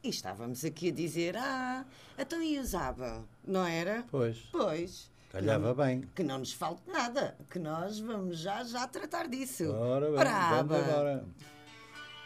E estávamos aqui a dizer, então e usava, não era? Pois. Pois. Calhava bem. Que não nos falte nada, que nós vamos já tratar disso. Ora bem, Brava. vamos agora.